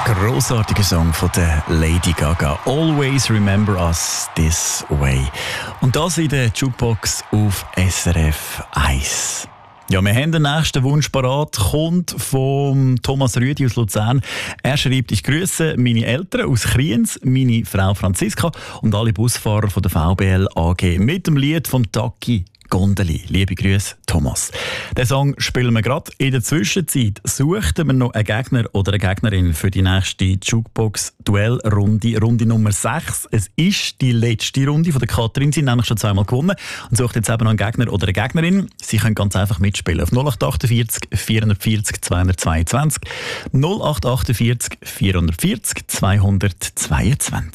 Grossartiger Song von der Lady Gaga. Always remember us this way. Und das in der Jukebox auf SRF 1. Ja, wir haben den nächsten Wunsch parat. Kommt von Thomas Rüdi aus Luzern. Er schreibt: Ich grüße meine Eltern aus Kriens, meine Frau Franziska und alle Busfahrer von der VBL AG mit dem Lied vom Taki Gondeli. Liebe Grüße, Thomas. Den Song spielen wir gerade. In der Zwischenzeit suchten wir noch einen Gegner oder eine Gegnerin für die nächste Jukebox-Duell-Runde, Runde Nummer 6. Es ist die letzte Runde von der Katrin. Sie haben nämlich schon zweimal gewonnen und sucht jetzt eben noch einen Gegner oder eine Gegnerin. Sie können ganz einfach mitspielen auf 0848 440 222 0848 440 222.